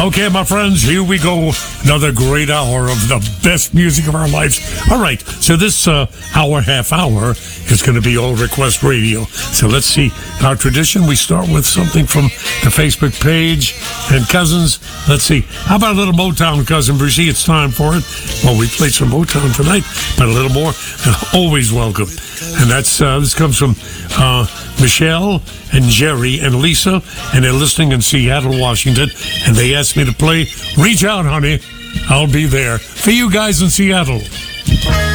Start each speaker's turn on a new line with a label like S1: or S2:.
S1: Okay, my friends, here we go. Another great hour of the best music of our lives. All right, so this half hour is going to be all request radio. So let's see. Our tradition, we start with something from the Facebook page. And cousins, let's see. How about a little Motown, cousin Brucey? It's time for it. Well, we played some Motown tonight, but a little more. Always welcome. And that's this comes from Michelle and Jerry and Lisa, and they're listening in Seattle, Washington, and they asked me to play Reach Out, Honey. I'll be there for you guys in Seattle.